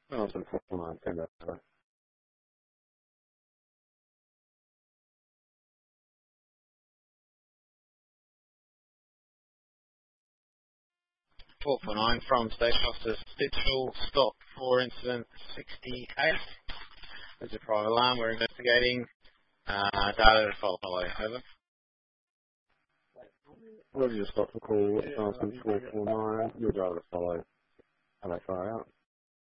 Awesome, 449, send that over. 449 from Station Officer Stitchell, stop for incident 68. There's a private alarm, we're investigating. Data to follow, over. Where do you stop the call? Jonathan 449, your data to follow. Hello, fire out.